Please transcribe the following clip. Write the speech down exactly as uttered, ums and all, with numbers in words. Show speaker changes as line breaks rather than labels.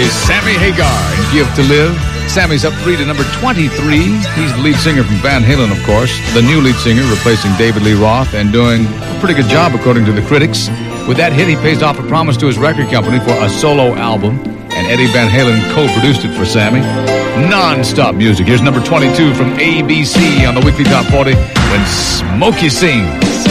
is Sammy Hagar, Give to Live. Sammy's up three to number twenty-three. He's the lead singer from Van Halen, of course. The new lead singer, replacing David Lee Roth, and doing a pretty good job, according to the critics. With that hit, he pays off a promise to his record company for a solo album, and Eddie Van Halen co-produced it for Sammy. Non-stop music. Here's number twenty-two from A B C on the Weekly Top forty, When Smokey Sings.